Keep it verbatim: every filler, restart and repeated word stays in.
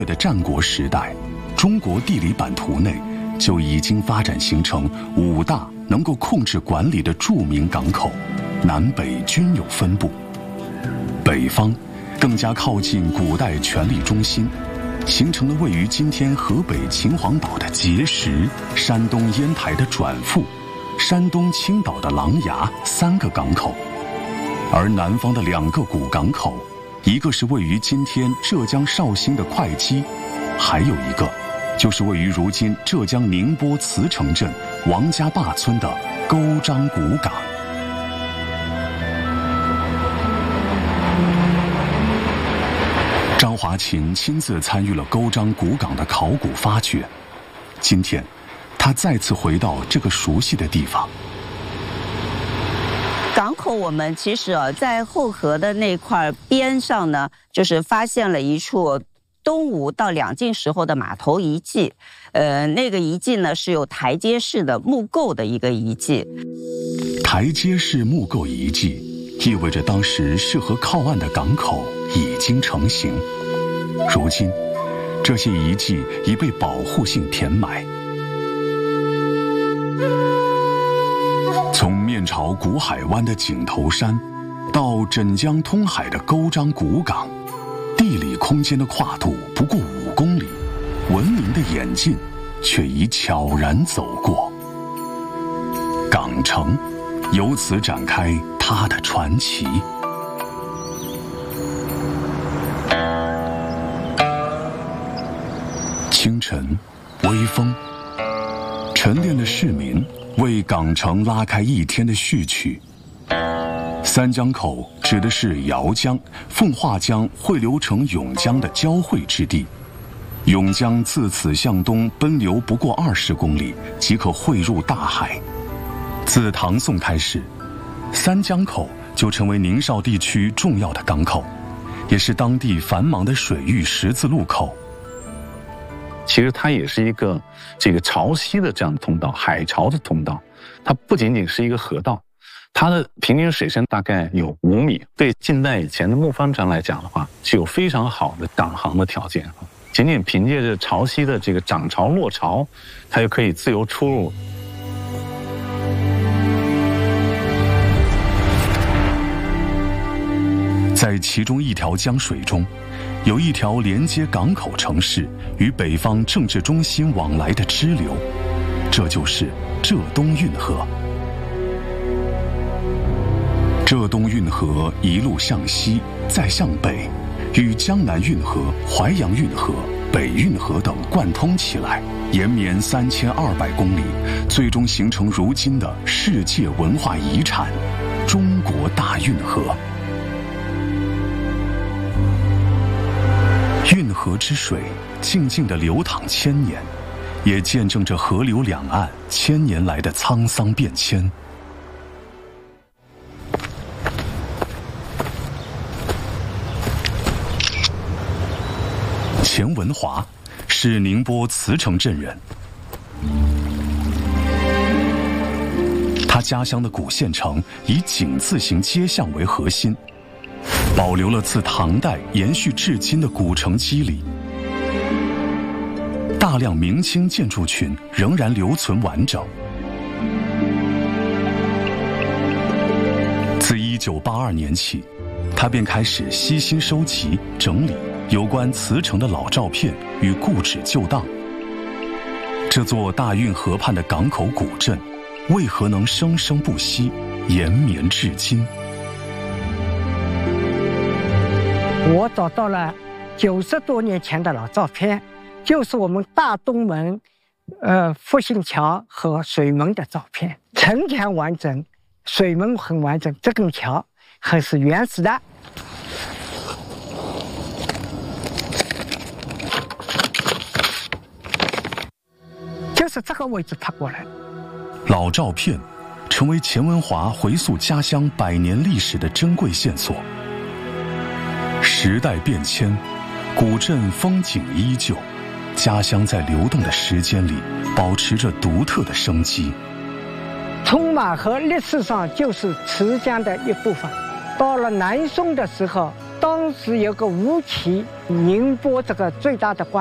的战国时代，中国地理版图内就已经发展形成五大能够控制管理的著名港口，南北均有分布。北方更加靠近古代权力中心，形成了位于今天河北秦皇岛的碣石、山东烟台的转腹、山东青岛的琅琊三个港口。而南方的两个古港口，一个是位于今天浙江绍兴的会稽，还有一个就是位于如今浙江宁波慈城镇王家坝村的钩章古港。张华琴亲自参与了钩章古港的考古发掘，今天他再次回到这个熟悉的地方。 港口我们其实啊，在后河的那块边上呢，就是发现了一处东吴到两晋时候的码头遗迹。呃，那个遗迹呢是有台阶式的木构的一个遗迹。 台阶式木构遗迹意味着当时适合靠岸的港口已经成型。如今，这些遗迹已被保护性填埋。从面朝古海湾的井头山，到枕江通海的钩章古港，地理空间的跨度不过五公里，文明的演进却已悄然走过。港城由此展开它的传奇。清晨，微风，沉淀的市民为港城拉开一天的序曲。三江口指的是姚江、奉化江汇流成甬江的交汇之地，甬江自此向东奔流不过二十公里，即可汇入大海。自唐宋开始，三江口就成为宁绍地区重要的港口，也是当地繁忙的水域十字路口。 其实它也是一个这个潮汐的这样的通道，海潮的通道。它不仅仅是一个河道，它的平均水深大概有五米。对近代以前的木方船来讲的话，是有非常好的港航的条件。仅仅凭借着潮汐的这个涨潮落潮，它就可以自由出入。 在其中一条江水中，有一条连接港口城市与北方政治中心往来的支流，这就是浙东运河。浙东运河一路向西，再向北，与江南运河、淮阳运河、北运河等贯通起来，延绵三千二百公里，最终形成如今的世界文化遗产——中国大运河。运河之水静静地流淌千年，也见证着河流两岸千年来的沧桑变迁。钱文华是宁波慈城镇人，他家乡的古县城以井字形街巷为核心，保留了自唐代延续至今的古城肌理，大量明清建筑群仍然留存完整。自一九八二年起，他便开始悉心收集整理有关慈城的老照片与故址旧档。这座大运河畔的港口古镇，为何能生生不息，延绵至今？ 我找到了九十多年前的老照片，就是我们大东门、呃复兴桥和水门的照片，城墙完整，水门很完整，这根桥还是原始的。就是这个位置拍过来。 老照片成为钱文华回溯家乡百年历史的珍贵线索。时代变迁，古镇风景依旧，家乡在流动的时间里保持着独特的生机。 冲马河历史上就是慈江的一部分，到了南宋的时候， 当时有个吴起宁波这个最大的关。